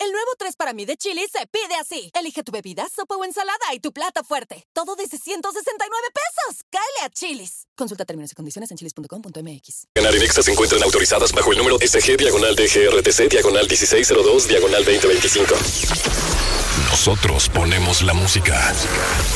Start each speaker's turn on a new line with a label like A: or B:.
A: El nuevo 3 para mí de Chili's se pide así. Elige tu bebida, sopa o ensalada y tu plato fuerte. Todo desde 169 pesos. ¡Cáele a Chili's! Consulta términos y condiciones en chili's.com.mx.
B: Ganar y Nexa se encuentran autorizadas bajo el número SG/DGRTC/1602/2025. Nosotros ponemos la música.